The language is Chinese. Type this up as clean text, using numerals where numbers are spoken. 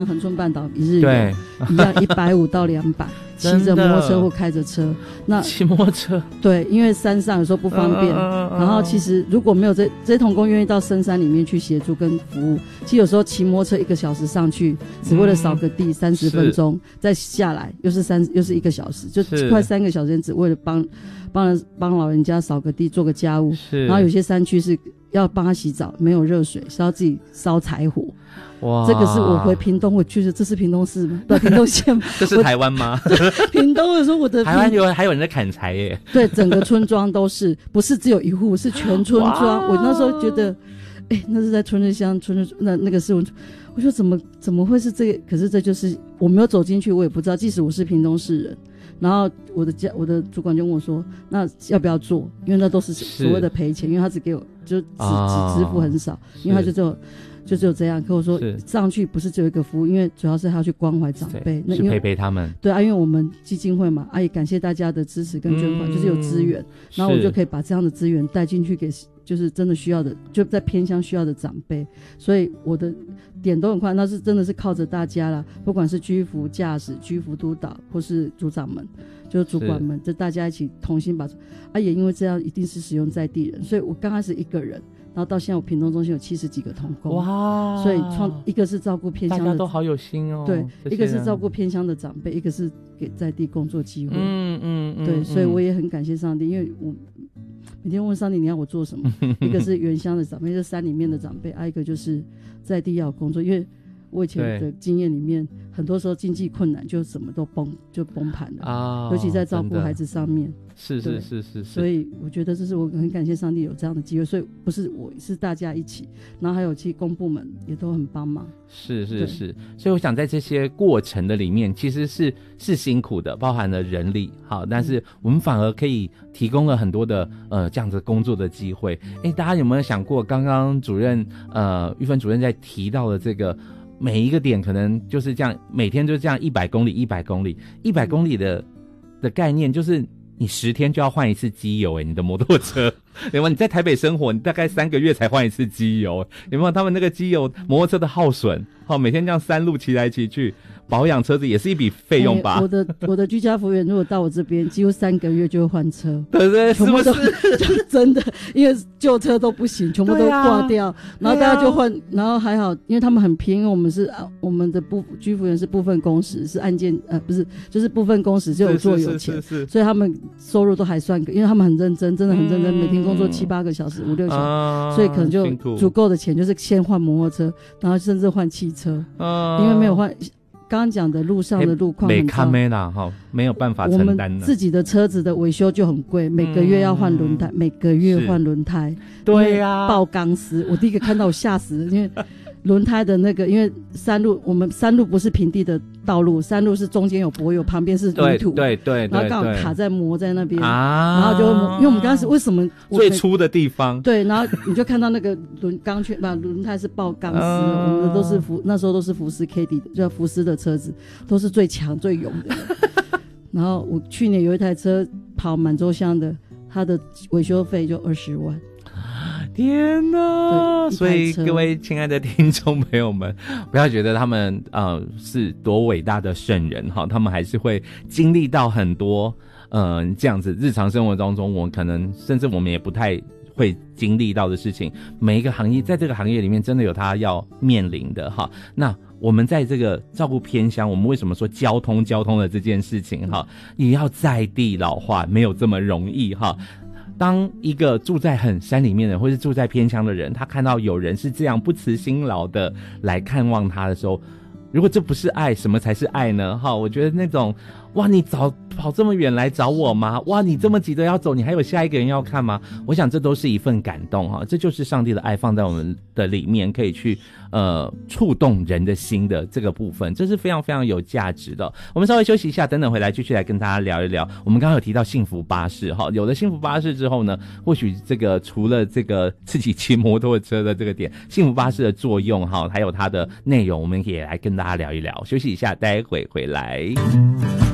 恒春半岛一日游一样150到200，骑着摩托车或开着车。那骑摩托车， 对，因为山上有时候不方便。然后其实如果没有这同工愿意到深山里面去协助跟服务，其实有时候骑摩托车1个小时上去，只为了扫个地30分钟，再下来又是1个小时，就快3个小时，只为了帮老人家扫个地、做个家务。然后有些山区是要帮他洗澡，没有热水，是要自己烧柴火。哇，这个是我回屏东，我觉得这是屏东市吗？不，屏东县吗？ 这是台湾吗？ 屏东的时候，台湾还有人在砍柴耶。 对，整个村庄都是，不是只有一户，是全村庄。我那时候觉得，那是在春日乡那个是我说怎么会是这个？可是这就是我没有走进去，我也不知道。即使我是屏东市人，然后我的主管就问我说：“那要不要做？因为那都是所谓的赔钱，因为他只给我就只支付很少，因为他就只有这样。可我说上去不是只有一个服务，因为主要是他要去关怀长辈，那是陪他们。对啊，因为我们基金会嘛，也感谢大家的支持跟捐款，就是有资源，然后我就可以把这样的资源带进去给就是真的需要的，就在偏乡需要的长辈，所以我的点都很快，那是真的是靠着大家啦，不管是居服驾驶、居服督导或是组长们，就是主管们，就大家一起同心把也因为这样一定是使用在地人，所以我刚开始一个人。然后到现在我屏东中心有70几个同工，哇！所以一个是照顾偏乡的， 大家都好有心哦。 对，一个是照顾偏乡的长辈，一个是给在地工作机会。对，所以我也很感谢上帝，因为我每天问上帝你要我做什么。一个是原乡的长辈，就是山里面的长辈，一个就是在地要工作，因为我以前的经验里面，很多时候经济困难就什么都崩盘了尤其在照顾孩子上面。 是， 所以我觉得这是我很感谢上帝有这样的机会，所以不是我是大家一起，然后还有其实公部门也都很帮忙。 是，所以我想在这些过程的里面，其实是辛苦的，包含了人力好，但是我们反而可以提供了很多的这样子工作的机会。大家有没有想过，刚刚主任玉芬主任在提到的这个每一个点，可能就是这样，每天就这样100公里100公里的概念就是。你10天就要换一次机油你的摩托车，有没有？你在台北生活，你大概3个月才换一次机油，有没有？他们那个机油摩托车的耗损，每天这样山路骑来骑去，保养车子也是一笔费用吧？ 我的居家服务员如果到我这边，几乎3个月就会换车， 对不对？ 全部都就是真的，因为旧车都不行，全部都挂掉，然后大家就换，然后还好，因为他们很拼，因为我们的居服员是部分工时，是案件不是，就是部分工时就有做有钱，所以他们收入都还算因为他们很认真，真的很认真，每天工作7、8个小时、5、6小时，所以可能就足够的钱，就是先换摩托车，然后甚至换汽车，因为没有换。刚刚讲的路上的路况很糟， 没有办法承担的。 我们自己的车子的维修就很贵，每个月要换轮胎，每个月换轮胎。 对呀， 爆钢丝，我第一个看到我吓死了，因为轮胎的那个，因为我们山路不是平地的道路，山路是中间有柏油，旁边是泥土， 对， 然后刚好卡在磨在那边然后就因为我们刚开始为什么最粗的地方， 对，然后你就看到那个钢圈吧，轮胎是爆钢丝，我们的都是那时候都是福斯 KD 的，就福斯的车子，都是最强最勇的。然后我去年有一台车跑满洲乡的，它的维修费就20万。 天哪！所以各位亲爱的听众朋友们，不要觉得他们是多伟大的圣人哈，他们还是会经历到很多这样子日常生活当中，我可能甚至我们也不太会经历到的事情。每一个行业在这个行业里面，真的有他要面临的哈。那我们在这个照顾偏乡，我们为什么说交通的这件事情哈，也要在地老化，没有这么容易哈。当一个住在很山里面的人，或是住在偏乡的人，他看到有人是这样不辞辛劳的来看望他的时候，如果这不是爱，什么才是爱呢？我觉得那种哇，你跑这么远来找我吗？哇，你这么急着要走，你还有下一个人要看吗？我想这都是一份感动这就是上帝的爱放在我们的里面，可以去触动人的心的这个部分，这是非常非常有价值的。我们稍微休息一下，等等回来继续来跟大家聊一聊。我们刚刚有提到幸福巴士有了幸福巴士之后呢，或许这个除了这个自己骑摩托车的这个点，幸福巴士的作用还有它的内容，我们也来跟大家聊一聊。休息一下，待会回来。